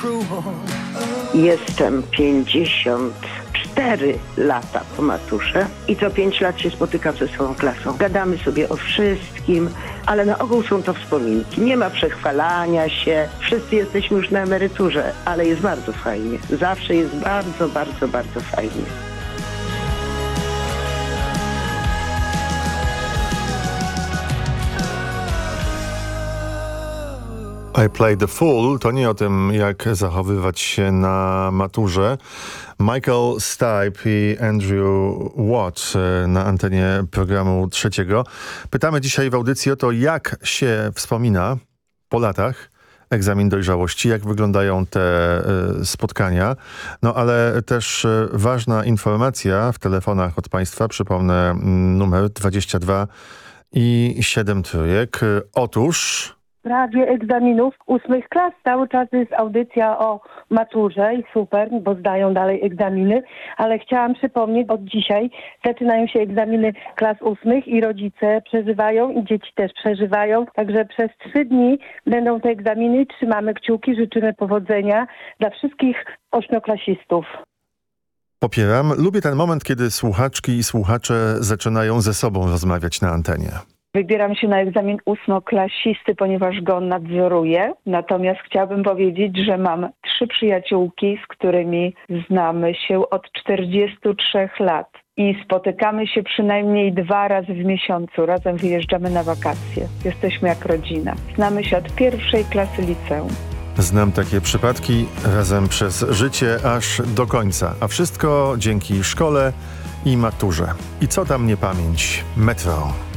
Jestem 54 lata po maturze i co 5 lat się spotykam ze swoją klasą. Gadamy sobie o wszystkim, ale na ogół są to wspominki. Nie ma przechwalania się, wszyscy jesteśmy już na emeryturze, ale jest bardzo fajnie. Zawsze jest bardzo, bardzo, bardzo fajnie. I Play the Fool to nie o tym, jak zachowywać się na maturze. Michael Stipe i Andrew Watt na antenie programu Trzeciego. Pytamy dzisiaj w audycji o to, jak się wspomina po latach egzamin dojrzałości, jak wyglądają te spotkania. No ale też ważna informacja w telefonach od Państwa. Przypomnę numer 22 i 7 trójek. Otóż... W sprawie egzaminów 8 klas cały czas jest audycja o maturze i super, bo zdają dalej egzaminy, ale chciałam przypomnieć, od dzisiaj zaczynają się egzaminy klas 8 i rodzice przeżywają i dzieci też przeżywają, także przez 3 dni będą te egzaminy. Trzymamy kciuki, życzymy powodzenia dla wszystkich 8-klasistów. Popieram. Lubię ten moment, kiedy słuchaczki i słuchacze zaczynają ze sobą rozmawiać na antenie. Wybieram się na egzamin 8-klasisty, ponieważ go nadzoruję. Natomiast chciałabym powiedzieć, że mam 3 przyjaciółki, z którymi znamy się od 43 lat. I spotykamy się przynajmniej 2 razy w miesiącu. Razem wyjeżdżamy na wakacje. Jesteśmy jak rodzina. Znamy się od 1. klasy liceum. Znam takie przypadki razem przez życie aż do końca. A wszystko dzięki szkole i maturze. I co tam nie pamięć? Metro.